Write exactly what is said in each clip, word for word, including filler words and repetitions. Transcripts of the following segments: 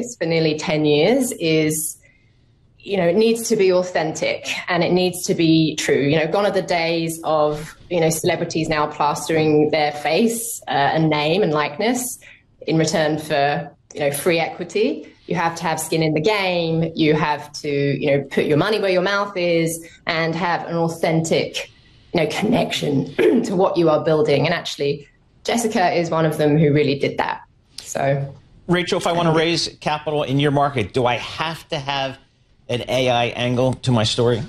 space for nearly ten years is, you know, it needs to be authentic and it needs to be true. You know, gone are the days of, you know, celebrities now plastering their face uh, and name and likeness in return for, you know, free equity. You have to have skin in the game. You have to, you know, put your money where your mouth is and have an authentic, you know, connection to what you are building. And actually, Jessica is one of them who really did that. So, Rachel, if I want to raise capital in your market, do I have to have an A I angle to my story?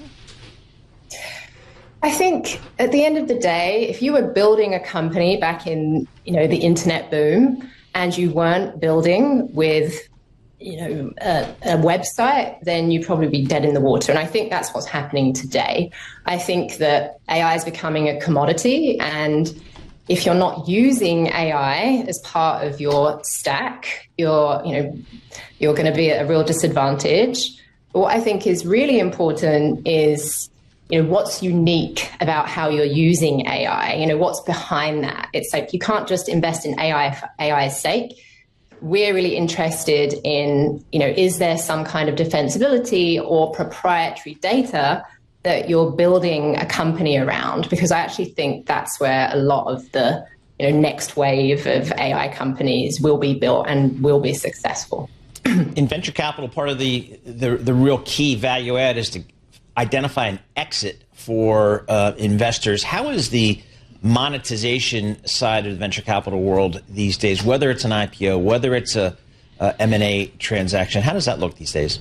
I think at the end of the day, if you were building a company back in, you know, the internet boom and you weren't building with, you know, a, a website, then you'd probably be dead in the water. And I think that's what's happening today. I think that A I is becoming a commodity, and if you're not using A I as part of your stack, you're, you know, you're going to be at a real disadvantage. But what I think is really important is, you know, what's unique about how you're using A I? You know, what's behind that? It's like you can't just invest in A I for A I's sake. We're really interested in, you know, is there some kind of defensibility or proprietary data that you're building a company around? Because I actually think that's where a lot of the, you know, next wave of A I companies will be built and will be successful. In venture capital, part of the, the, the real key value add is to identify an exit for uh, investors. How is the monetization side of the venture capital world these days, whether it's an I P O, whether it's a, a M and A transaction? How does that look these days?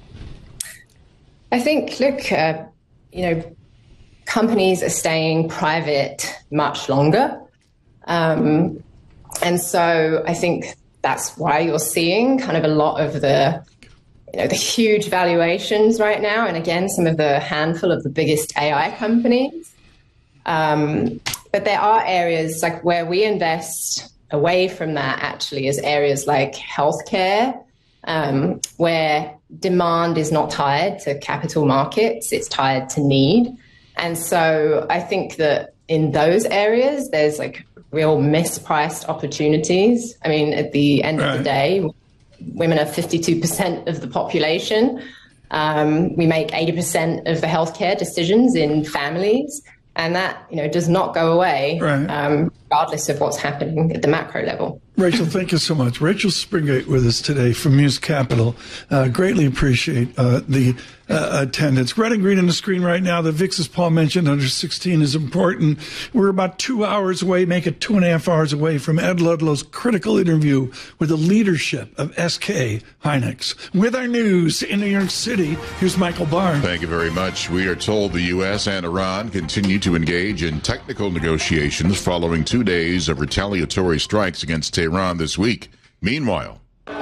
I think, look, uh, you know, companies are staying private much longer. Um, and so I think that's why you're seeing kind of a lot of the, you know, the huge valuations right now. And again, some of the handful of the biggest A I companies. Um, but there are areas like where we invest away from that actually is areas like healthcare, um, where demand is not tied to capital markets, it's tied to need. And so I think that in those areas, there's like real mispriced opportunities. I mean, at the end right. of the day, women are fifty-two percent of the population. Um, we make eighty percent of the healthcare decisions in families. And that, you know, does not go away, right. um, regardless of what's happening at the macro level. Rachel, thank you so much. Rachel Springate with us today from Muse Capital. Uh, greatly appreciate uh, the uh, attendance. Red and green on the screen right now. The V I X, as Paul mentioned, under sixteen is important. We're about two hours away, make it two and a half hours away from Ed Ludlow's critical interview with the leadership of S K Hynix. With our news in New York City, here's Michael Barr. Thank you very much. We are told the U S and Iran continue to engage in technical negotiations following two days of retaliatory strikes against Tehran this week. Meanwhile,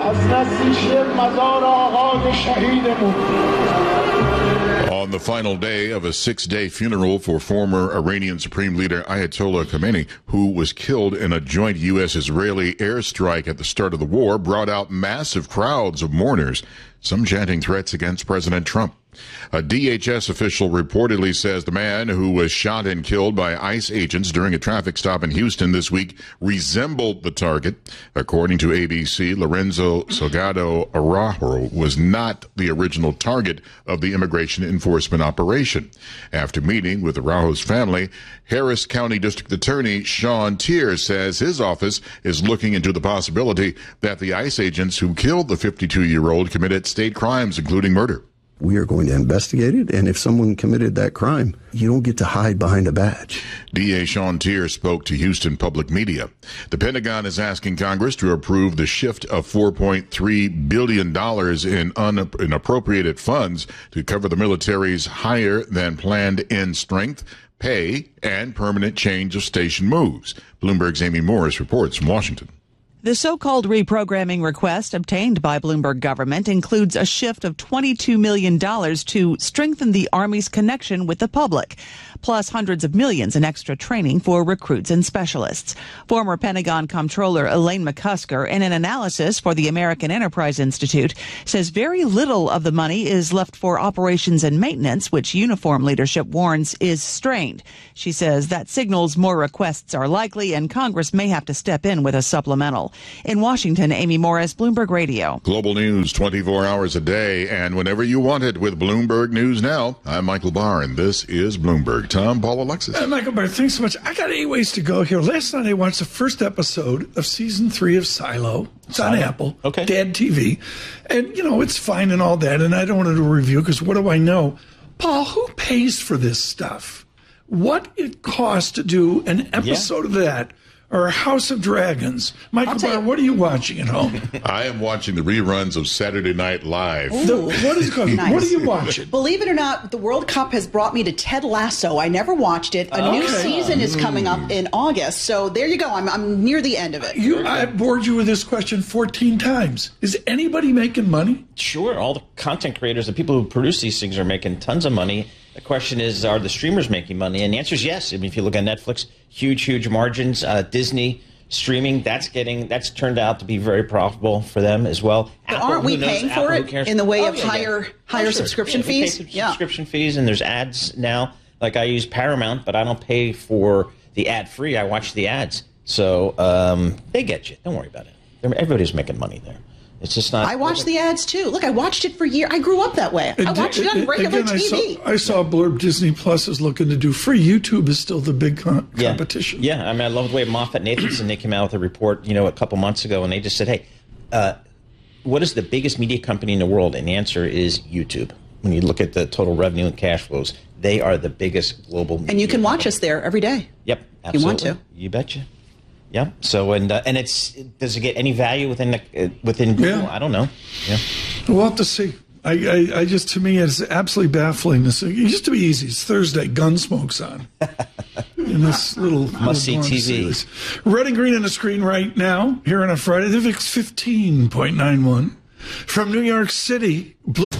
on the final day of a six-day funeral for former Iranian Supreme Leader Ayatollah Khamenei, who was killed in a joint U S-Israeli airstrike at the start of the war, brought out massive crowds of mourners, some chanting threats against President Trump. A D H S official reportedly says the man who was shot and killed by ICE agents during a traffic stop in Houston this week resembled the target. According to A B C, Lorenzo Salgado Araujo was not the original target of the immigration enforcement operation. After meeting with Araujo's family, Harris County District Attorney Sean Tier says his office is looking into the possibility that the ICE agents who killed the fifty-two-year-old committed state crimes, including murder. We are going to investigate it, and if someone committed that crime, you don't get to hide behind a badge. D A Sean Tier spoke to Houston Public Media. The Pentagon is asking Congress to approve the shift of four point three billion dollars in unappropriated funds to cover the military's higher than planned end strength, pay, and permanent change of station moves. Bloomberg's Amy Morris reports from Washington. The so-called reprogramming request obtained by Bloomberg government includes a shift of twenty-two million dollars to strengthen the Army's connection with the public, plus hundreds of millions in extra training for recruits and specialists. Former Pentagon Comptroller Elaine McCusker, in an analysis for the American Enterprise Institute, says very little of the money is left for operations and maintenance, which uniform leadership warns is strained. She says that signals more requests are likely and Congress may have to step in with a supplemental. In Washington, Amy Morris, Bloomberg Radio. Global news twenty-four hours a day and whenever you want it with Bloomberg News Now. I'm Michael Barr, and this is Bloomberg. Tom, Paul, Alexis. Uh, Michael Barr, thanks so much. I got eight ways to go here. Last night I watched the first episode of season three of Silo. It's on Apple. Okay. Dad T V. And, you know, it's fine and all that, and I don't want to do a review because what do I know? Paul, who pays for this stuff? What it costs to do an episode yeah. of that or House of Dragons? Michael Barr, what are you watching at home? I am watching the reruns of Saturday Night Live. The, what is going nice. What are you watching? Believe it or not, the World Cup has brought me to Ted Lasso. I never watched it. A okay. new season is coming up in August. So there you go. I'm, I'm near the end of it. You, I bored you with this question fourteen times. Is anybody making money? Sure. All the content creators, the people who produce these things are making tons of money. The question is, are the streamers making money? And the answer is yes. I mean, if you look at Netflix, huge, huge margins. Uh, Disney streaming, that's getting that's turned out to be very profitable for them as well. But Apple, aren't we paying Apple, for it in the way oh, of yeah, higher yeah. higher oh, sure. subscription yeah, fees? We pay Yeah, subscription fees, and there's ads now. Like I use Paramount, but I don't pay for the ad free. I watch the ads, so um, they get you. Don't worry about it. Everybody's making money there. It's just not. I watched the ads too. Look, I watched it for years. I grew up that way. I watched it, it on regular again, T V. I saw, I saw a blurb Disney Plus is looking to do free. YouTube is still the big con- yeah. competition. Yeah, I mean, I love the way Moffat Nathanson, they came out with a report, you know, a couple months ago, and they just said, hey, uh, what is the biggest media company in the world? And the answer is YouTube. When you look at the total revenue and cash flows, they are the biggest global media And you can watch company. us there every day. Yep, absolutely. You want to. You betcha. Yeah. So and uh, and it's does it get any value within the, uh, within Google? Yeah. I don't know. Yeah. We'll have to see. I, I, I just to me it's absolutely baffling. This it used to be easy. It's Thursday. Gunsmoke's on. In this little must see T V. Series. Red and green on the screen right now. Here on a Friday. The V I X fifteen point nine one from New York City.